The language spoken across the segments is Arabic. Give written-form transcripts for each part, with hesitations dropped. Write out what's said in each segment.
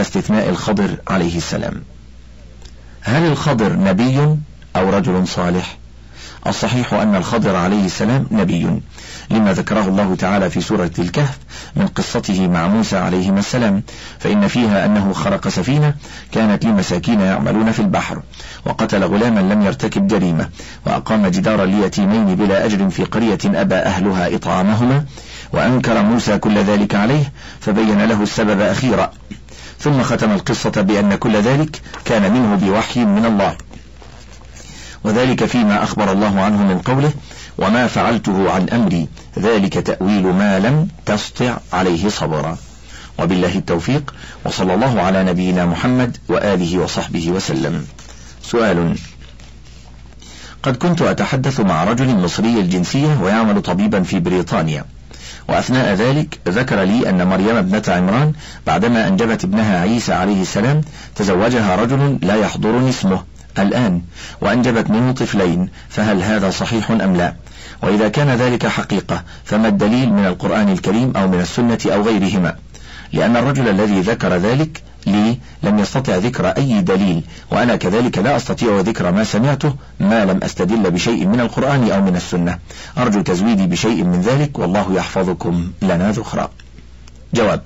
على استثناء الخضر عليه السلام. هل الخضر نبي أو رجل صالح؟ الصحيح أن الخضر عليه السلام نبي، لما ذكره الله تعالى في سورة الكهف من قصته مع موسى عليهما السلام، فإن فيها أنه خرق سفينة كانت لمساكين يعملون في البحر، وقتل غلاما لم يرتكب جريمة، وأقام جدارا ليتيمين بلا أجر في قرية أبى أهلها إطعامهما، وأنكر موسى كل ذلك عليه فبين له السبب أخيرا، ثم ختم القصة بأن كل ذلك كان منه بوحي من الله، وذلك فيما أخبر الله عنه من قوله: وما فعلته عن أمري ذلك تأويل ما لم تسطع عليه صبرا. وبالله التوفيق، وصلى الله على نبينا محمد وآله وصحبه وسلم. سؤال: قد كنت أتحدث مع رجل مصري الجنسية ويعمل طبيبا في بريطانيا، وأثناء ذلك ذكر لي أن مريم ابنة عمران بعدما أنجبت ابنها عيسى عليه السلام تزوجها رجل لا يحضرني اسمه الآن، وأنجبت منه طفلين، فهل هذا صحيح أم لا؟ وإذا كان ذلك حقيقة فما الدليل من القرآن الكريم أو من السنة أو غيرهما؟ لأن الرجل الذي ذكر ذلك لي لم يستطع ذكر أي دليل، وأنا كذلك لا أستطيع ذكر ما سمعته ما لم أستدل بشيء من القرآن أو من السنة. أرجو تزويدي بشيء من ذلك، والله يحفظكم لنا ذخرا. جواب: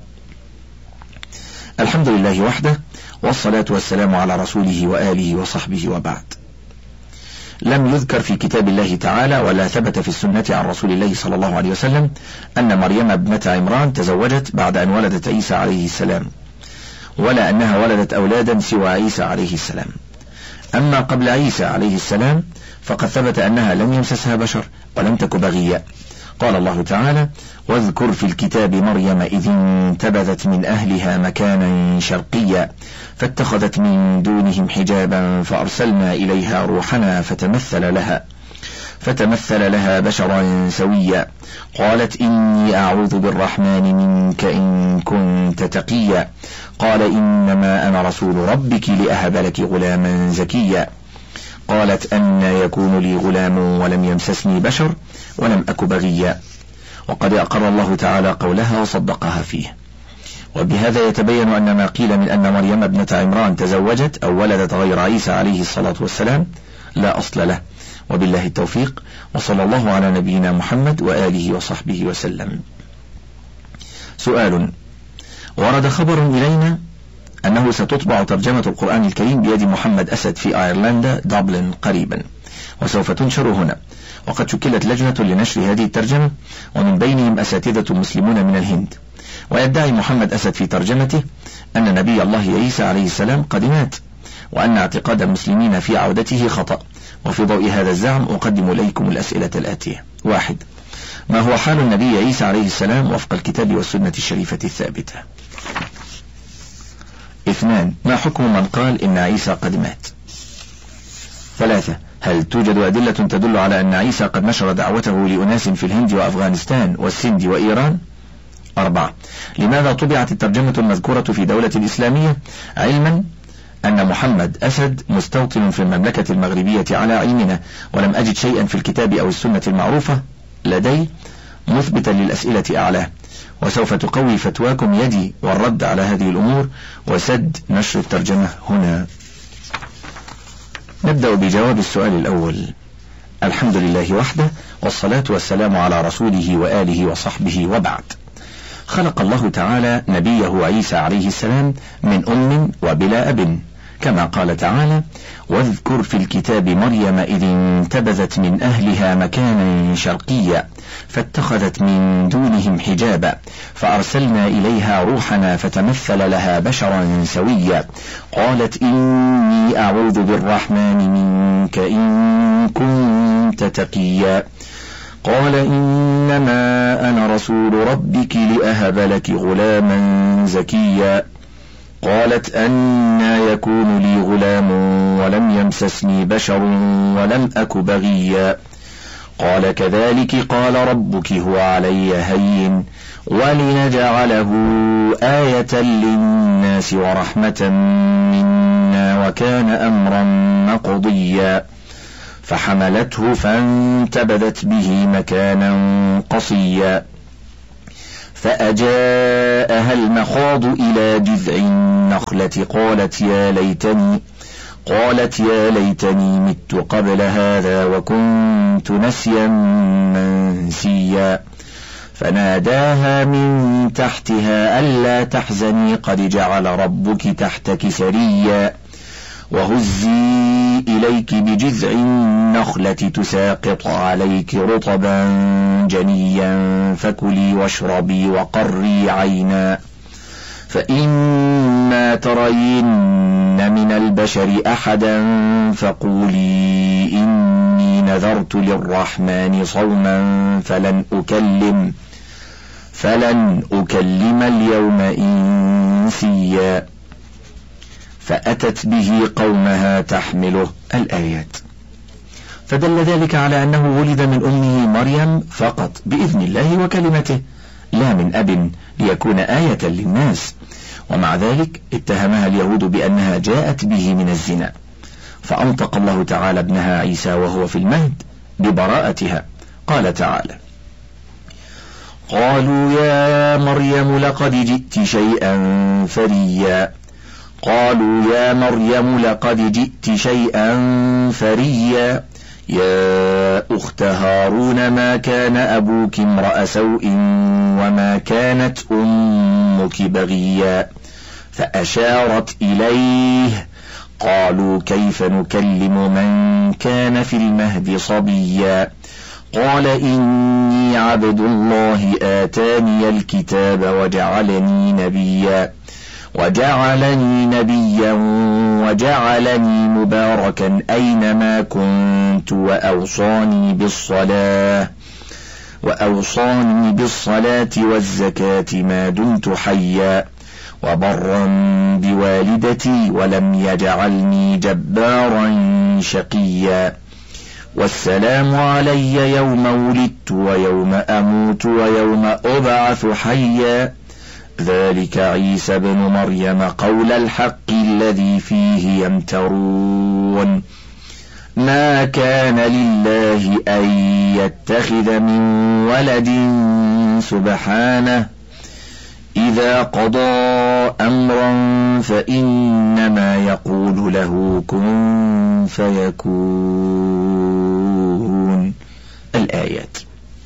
الحمد لله وحده، والصلاة والسلام على رسوله وآله وصحبه، وبعد. لم يذكر في كتاب الله تعالى ولا ثبت في السنة عن رسول الله صلى الله عليه وسلم أن مريم ابنة عمران تزوجت بعد أن ولدت عيسى عليه السلام، ولا أنها ولدت أولادا سوى عيسى عليه السلام. أما قبل عيسى عليه السلام فقد ثبت أنها لم يمسسها بشر ولم تك بغيا. قال الله تعالى: واذكر في الكتاب مريم إذ انتبذت من أهلها مكانا شرقيا فاتخذت من دونهم حجابا فأرسلنا إليها روحنا فتمثل لها بشرا سويا قالت إني أعوذ بالرحمن منك إن كنت تقيا قال إنما أنا رسول ربك لأهب لك غلاما زكيا قالت أن يكون لي غلام ولم يمسسني بشر ولم أك بغيا. وقد أقر الله تعالى قولها وصدقها فيه. وبهذا يتبين أن ما قيل من أن مريم ابنة عمران تزوجت أو ولدت غير عيسى عليه الصلاة والسلام لا أصل له. وبالله التوفيق، وصلى الله على نبينا محمد وآله وصحبه وسلم. سؤال: ورد خبر إلينا أنه ستطبع ترجمة القرآن الكريم بيد محمد أسد في أيرلندا دبلن قريبا، وسوف تنشر هنا، وقد شكلت لجنة لنشر هذه الترجمة ومن بينهم أساتذة مسلمون من الهند. ويدعي محمد أسد في ترجمته أن نبي الله عيسى عليه السلام قد مات، وأن اعتقاد المسلمين في عودته خطأ. وفي ضوء هذا الزعم أقدم إليكم الأسئلة الآتية: 1. ما هو حال النبي عيسى عليه السلام وفق الكتاب والسنة الشريفة الثابتة؟ 2. ما حكم من قال إن عيسى قد مات؟ 3. هل توجد أدلة تدل على أن عيسى قد نشر دعوته لأناس في الهند وأفغانستان والسند وإيران؟ 4. لماذا طبعت الترجمة المذكورة في دولة الإسلامية علما أن محمد أسد مستوطن في المملكة المغربية على علمنا، ولم أجد شيئا في الكتاب أو السنة المعروفة لدي مثبتا للأسئلة أعلاه، وسوف تقوي فتواكم يدي والرد على هذه الأمور وسد نشر الترجمة هنا. نبدأ بجواب السؤال الأول. الحمد لله وحده، والصلاة والسلام على رسوله وآله وصحبه، وبعد. خلق الله تعالى نبيه عيسى عليه السلام من أم وبلا أب، كما قال تعالى: واذكر في الكتاب مريم إذ انتبذت من أهلها مكانا شرقيا فاتخذت من دونهم حجابا فأرسلنا إليها روحنا فتمثل لها بشرا سويا قالت إني أعوذ بالرحمن منك إن كنت تقيا قال إنما أنا رسول ربك لأهب لك غلاما زكيا قالت أنى يكون لي غلام ولم يمسسني بشر ولم أك بغيا قال كذلك قال ربك هو علي هين ولنجعله آية للناس ورحمة منا وكان أمرا مقضيا فحملته فانتبذت به مكانا قصيا فأجاءها المخاض إلى جذع النخلة قالت يا ليتني مت قبل هذا وكنت نسيا منسيا فناداها من تحتها ألا تحزني قد جعل ربك تحتك سريا وهزي إليك بجذع النخلة تساقط عليك رطبا جنيا فكلي واشربي وقري عينا فإما ترين من البشر أحدا فقولي إني نذرت للرحمن صوما فلن أكلم اليوم إنسيا فأتت به قومها تحمله. الآيات. فدل ذلك على أنه ولد من أمه مريم فقط بإذن الله وكلمته لا من أب ليكون آية للناس، ومع ذلك اتهمها اليهود بأنها جاءت به من الزنا، فأنطق الله تعالى ابنها عيسى وهو في المهد ببراءتها. قال تعالى: قالوا يا مريم لقد جئت شيئا فريا يا أخت هارون ما كان أبوك امرأ سوء وما كانت أمك بغيا فأشارت إليه قالوا كيف نكلم من كان في المهد صبيا قال إني عبد الله آتاني الكتاب وجعلني نبيا وجعلني مباركا أينما كنت وأوصاني بالصلاة والزكاة ما دمت حيا وبرا بوالدتي ولم يجعلني جبارا شقيا والسلام علي يوم ولدت ويوم أموت ويوم أبعث حيا ذلك عيسى بن مريم قول الحق الذي فيه يمترون ما كان لله أن يتخذ من ولد سبحانه إذا قضى أمرا فإنما يقول له كن فيكون. الآيات.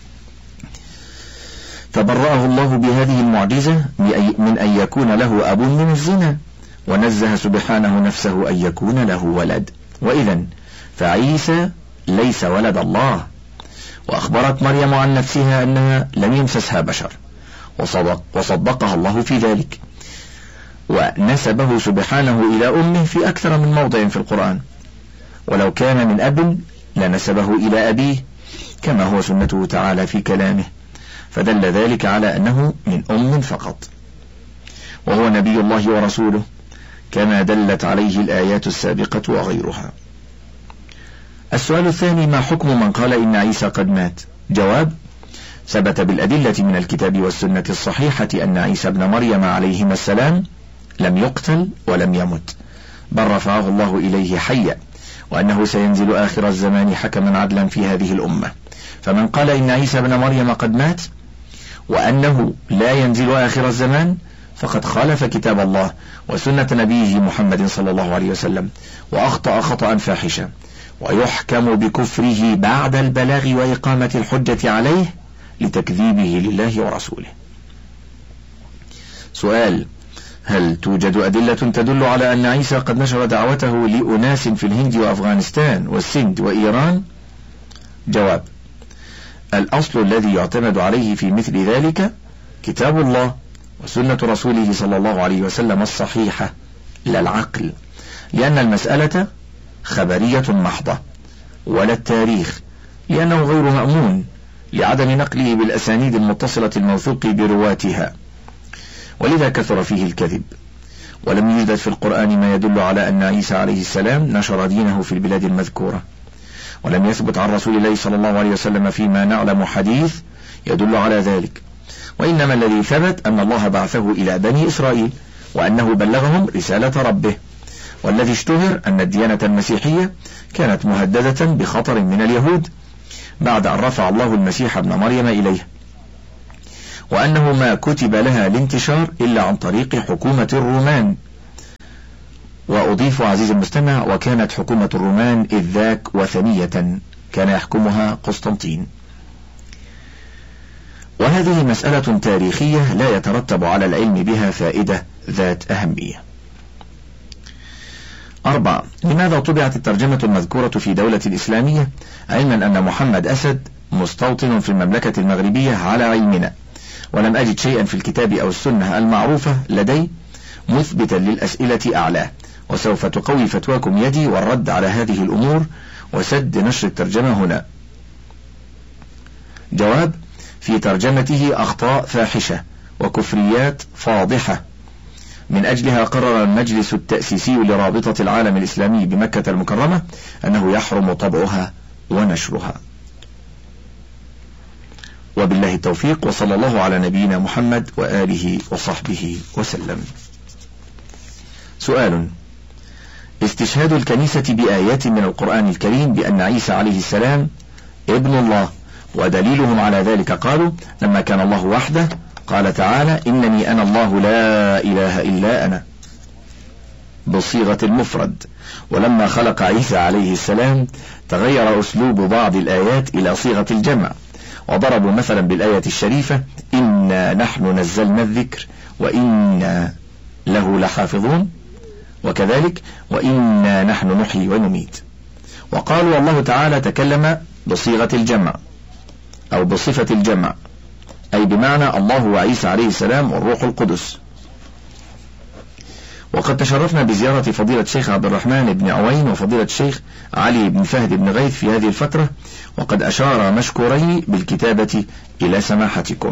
فبرأه الله بهذه المعجزة من أن يكون له أب من الزنا، ونزه سبحانه نفسه أن يكون له ولد، وإذن فعيسى ليس ولد الله. وأخبرت مريم عن نفسها أنها لم يمسسها بشر، وصدقها الله في ذلك، ونسبه سبحانه إلى أمه في أكثر من موضع في القرآن، ولو كان من أب لنسبه إلى أبيه كما هو سنته تعالى في كلامه، فدل ذلك على أنه من أم فقط، وهو نبي الله ورسوله كما دلت عليه الآيات السابقة وغيرها. السؤال الثاني: ما حكم من قال إن عيسى قد مات؟ جواب: ثبت بالأدلة من الكتاب والسنة الصحيحة أن عيسى ابن مريم عليهما السلام لم يقتل ولم يمت، بل رفعه الله إليه حيا، وأنه سينزل آخر الزمان حكما عدلا في هذه الأمة. فمن قال إن عيسى ابن مريم قد مات وأنه لا ينزل آخر الزمان فقد خالف كتاب الله وسنة نبيه محمد صلى الله عليه وسلم، وأخطأ خطأ فاحشا، ويحكم بكفره بعد البلاغ وإقامة الحجة عليه لتكذيبه لله ورسوله. سؤال: هل توجد أدلة تدل على أن عيسى قد نشر دعوته لأناس في الهند وأفغانستان والسند وإيران؟ جواب: الأصل الذي يعتمد عليه في مثل ذلك كتاب الله وسنة رسوله صلى الله عليه وسلم الصحيحة لا العقل، لأن المسألة خبرية محضة، ولا التاريخ، لأنه غير مأمون لعدم نقله بالأسانيد المتصلة الموثوق برواتها، ولذا كثر فيه الكذب. ولم يوجد في القرآن ما يدل على أن عيسى عليه السلام نشر دينه في البلاد المذكورة، ولم يثبت عن رسول الله صلى الله عليه وسلم فيما نعلم حديث يدل على ذلك، وإنما الذي ثبت أن الله بعثه إلى بني إسرائيل وأنه بلغهم رسالة ربه، والذي اشتهر أن الديانة المسيحية كانت مهددة بخطر من اليهود بعد أن رفع الله المسيح ابن مريم إليه، وأنه ما كتب لها الانتشار إلا عن طريق حكومة الرومان. وأضيف عزيزي المستمع: وكانت حكومة الرومان إذ ذاك وثنية، كان يحكمها قسطنطين. وهذه مسألة تاريخية لا يترتب على العلم بها فائدة ذات أهمية. 4. لماذا طبعت الترجمة المذكورة في دولة إسلامية، علما أن محمد أسد مستوطن في المملكة المغربية على علمنا، ولم أجد شيئا في الكتاب أو السنة المعروفة لدي مثبتا للأسئلة أعلاه، وسوف تقوي فتواكم يدي والرد على هذه الأمور وسد نشر الترجمة هنا. جواب: في ترجمته أخطاء فاحشة وكفريات فاضحة، من أجلها قرر المجلس التأسيسي لرابطة العالم الإسلامي بمكة المكرمة أنه يحرم طبعها ونشرها. وبالله التوفيق، وصلى الله على نبينا محمد وآله وصحبه وسلم. سؤال: استشهاد الكنيسة بآيات من القرآن الكريم بأن عيسى عليه السلام ابن الله، ودليلهم على ذلك قالوا: لما كان الله وحده قال تعالى: إنني أنا الله لا إله إلا أنا، بصيغة المفرد، ولما خلق عيسى عليه السلام تغير أسلوب بعض الآيات إلى صيغة الجمع، وضربوا مثلا بالآية الشريفة: إنا نحن نزلنا الذكر وإنا له لحافظون، وكذلك وإنا نحن نحيي ونميت. وقالوا الله تعالى تكلم بصيغة الجمع أو بصفة الجمع، أي بمعنى الله وعيسى عليه السلام والروح القدس. وقد تشرفنا بزيارة فضيلة الشيخ عبد الرحمن بن عوين وفضيلة الشيخ علي بن فهد بن غيث في هذه الفترة، وقد أشار مشكورين بالكتابة إلى سماحتكم.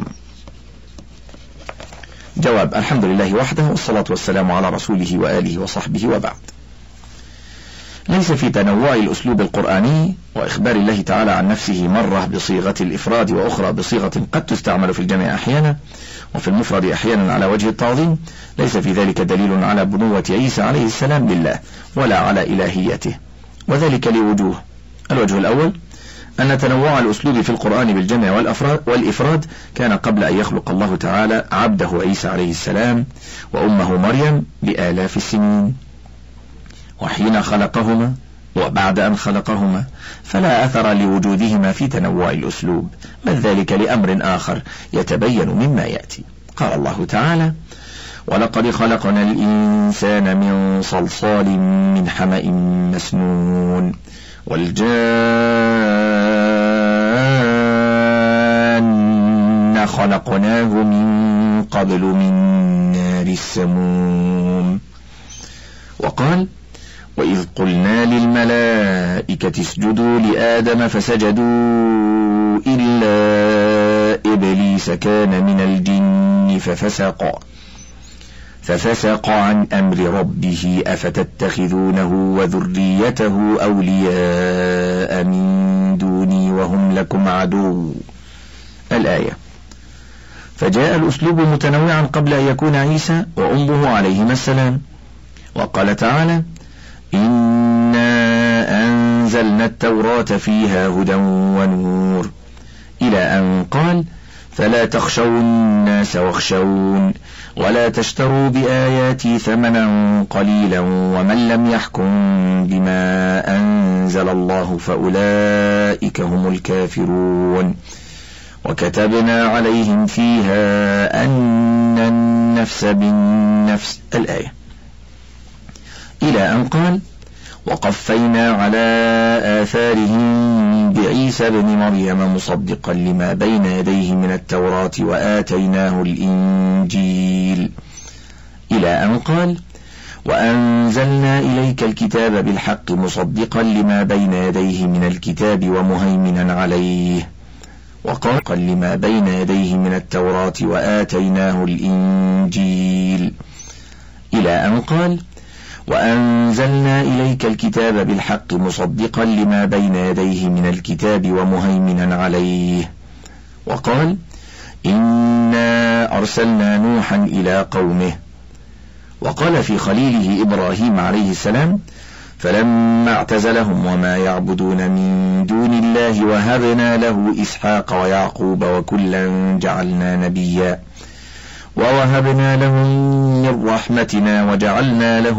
جواب: الحمد لله وحده، والصلاة والسلام على رسوله وآله وصحبه، وبعد. ليس في تنوع الأسلوب القرآني وإخبار الله تعالى عن نفسه مرة بصيغة الإفراد وأخرى بصيغة قد تستعمل في الجمع أحيانا وفي المفرد أحيانا على وجه التعظيم، ليس في ذلك دليل على بنوة عيسى عليه السلام لله ولا على إلهيته، وذلك لوجوه. الوجه الأول: أن تنوع الأسلوب في القرآن بالجمع والإفراد كان قبل أن يخلق الله تعالى عبده عيسى عليه السلام وأمه مريم بآلاف السنين، وحين خلقهما وبعد أن خلقهما، فلا أثر لوجودهما في تنوع الأسلوب، بل ذلك لأمر آخر يتبين مما يأتي. قال الله تعالى: ولقد خلقنا الإنسان من صلصال من حمأ مسنون والجان خلقناه من قبل من نار السموم. وقال: وإذ قلنا للملائكة اسجدوا لآدم فسجدوا إلا إبليس كان من الجن ففسق عن أمر ربه أفتتخذونه وذريته أولياء من دوني وهم لكم عدو. الآية. فجاء الأسلوب متنوعا قبل أن يكون عيسى وأمه عليهما السلام. وقال تعالى: إنا أنزلنا التوراة فيها هدى ونور، إلى أن قال: فلا تخشوا الناس واخشون ولا تشتروا بآياتي ثمنا قليلا ومن لم يحكم بما أنزل الله فأولئك هم الكافرون. وكتبنا عليهم فيها أن النفس بالنفس. الآية. إلى أن قال: وقفينا على آثارهم بعيسى بن مريم مصدقا لما بين يديه من التوراة وآتيناه الإنجيل، إلى أن قال: وأنزلنا إليك الكتاب بالحق مصدقا لما بين يديه من الكتاب ومهيمنا عليه، وقال: لما بين يديه من التوراة وآتيناه الإنجيل، إلى أن قال: وأنزلنا إليك الكتاب بالحق مصدقا لما بين يديه من الكتاب ومهيمنا عليه، وقال: إنا أرسلنا نوحا إلى قومه. وقال في خليله إبراهيم عليه السلام: فلما اعتزلهم وما يعبدون من دون الله وهبنا له إسحاق ويعقوب وكلا جعلنا نبيا ووهبنا لهم من رحمتنا وجعلنا لهم